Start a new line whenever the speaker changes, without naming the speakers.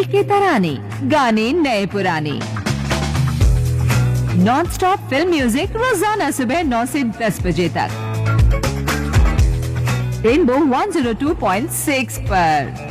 के तराने, गाने नए पुराने, नॉन स्टॉप फिल्म म्यूजिक रोजाना सुबह 9 से 10 बजे तक रेनबो 102.6 पर।